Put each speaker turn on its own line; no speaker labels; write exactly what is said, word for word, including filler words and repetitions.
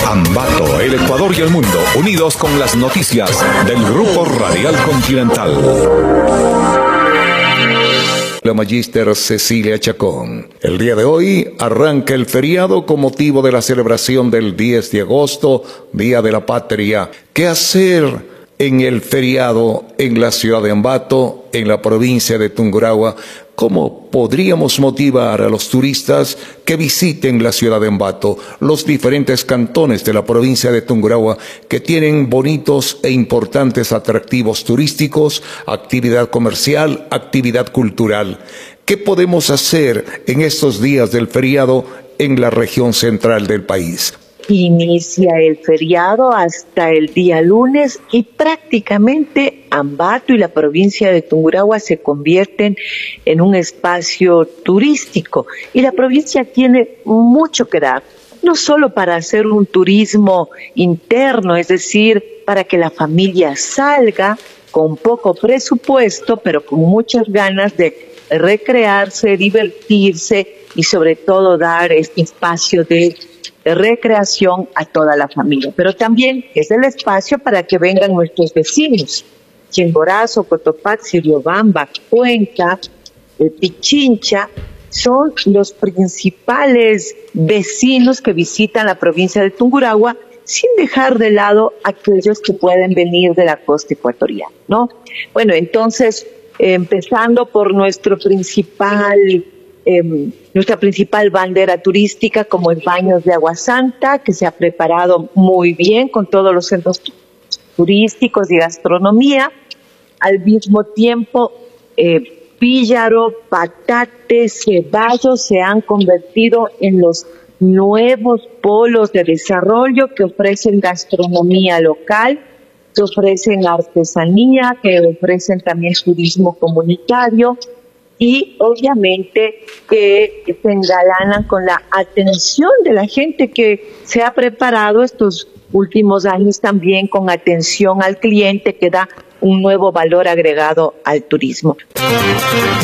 Ambato, el Ecuador y el mundo, unidos con las noticias del Grupo Radial Continental. La Magíster Cecilia Chacón. El día de hoy arranca el feriado con motivo de la celebración del diez de agosto, Día de la Patria. ¿Qué hacer en el feriado en la ciudad de Ambato, en la provincia de Tungurahua? ¿Cómo podríamos motivar a los turistas que visiten la ciudad de Ambato, los diferentes cantones de la provincia de Tungurahua que tienen bonitos e importantes atractivos turísticos, actividad comercial, actividad cultural? ¿Qué podemos hacer en estos días del feriado en la región central del país?
Inicia el feriado hasta el día lunes y prácticamente Ambato y la provincia de Tungurahua se convierten en un espacio turístico y la provincia tiene mucho que dar, no solo para hacer un turismo interno, es decir, para que la familia salga con poco presupuesto, pero con muchas ganas de recrearse, divertirse y sobre todo dar este espacio de de recreación a toda la familia, pero también es el espacio para que vengan nuestros vecinos, Chimborazo, Cotopaxi, Riobamba, Cuenca, Pichincha, son los principales vecinos que visitan la provincia de Tungurahua, sin dejar de lado aquellos que pueden venir de la costa ecuatoriana, ¿no? Bueno, entonces, eh, empezando por nuestro principal Eh, nuestra principal bandera turística, como el Baños de Agua Santa, que se ha preparado muy bien con todos los centros turísticos y gastronomía. Al mismo tiempo, eh, Píllaro, Patate, Ceballos se han convertido en los nuevos polos de desarrollo que ofrecen gastronomía local, que ofrecen artesanía, que ofrecen también turismo comunitario, y obviamente que se engalanan con la atención de la gente que se ha preparado estos últimos años también con atención al cliente, que da un nuevo valor agregado al turismo.